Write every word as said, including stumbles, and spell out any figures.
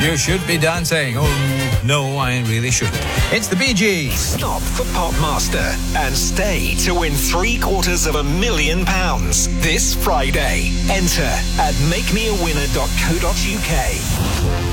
You should be dancing. Oh, no, I really shouldn't. It's the Bee Gees. Stop for Popmaster and stay to win three quarters of a million pounds this Friday. Enter at make me a winner dot co dot uk.